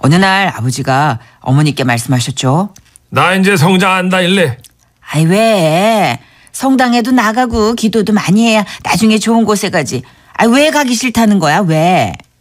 어느 날 아버지가 어머니께 말씀하셨죠. 나 이제 성장 안 다닐래. 아이 왜? 성당에도 나가고 기도도 많이 해야 나중에 좋은 곳에 가지. 아 왜 가기 싫다는 거야 왜?